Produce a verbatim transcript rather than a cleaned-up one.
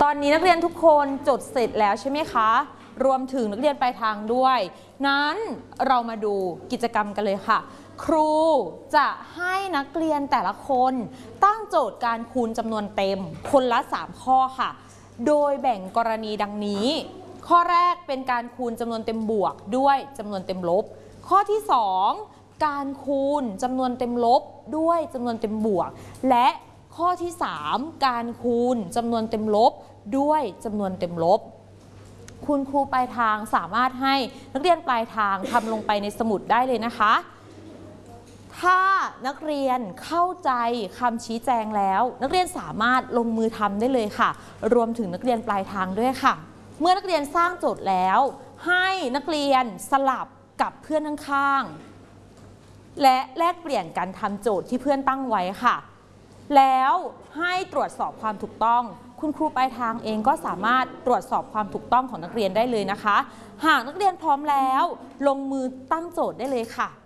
ตอนนี้นักเรียนทุกคนจดเสร็จแล้วใช่ไหมคะรวมถึงนักเรียนปลายทางด้วยนั้นเรามาดูกิจกรรมกันเลยค่ะครูจะให้นักเรียนแต่ละคนตั้งโจทย์การคูณจำนวนเต็มคนละสามข้อค่ะโดยแบ่งกรณีดังนี้ข้อแรกเป็นการคูณจำนวนเต็มบวกด้วยจำนวนเต็มลบข้อที่สองการคูณจำนวนเต็มลบด้วยจำนวนเต็มบวกและข้อที่สามการคูณจำนวนเต็มลบด้วยจำนวนเต็มลบคุณครูปลายทางสามารถให้นักเรียนปลายทางทำลงไปในสมุดได้เลยนะคะถ้านักเรียนเข้าใจคำชี้แจงแล้วนักเรียนสามารถลงมือทำได้เลยค่ะรวมถึงนักเรียนปลายทางด้วยค่ะเมื่อนักเรียนสร้างโจทย์แล้วให้นักเรียนสลับกับเพื่อนข้างๆและแลกเปลี่ยนกันทำโจทย์ที่เพื่อนตั้งไว้ค่ะแล้วให้ตรวจสอบความถูกต้องคุณครูปลายทางเองก็สามารถตรวจสอบความถูกต้องของนักเรียนได้เลยนะคะหากนักเรียนพร้อมแล้วลงมือตั้งโจทย์ได้เลยค่ะ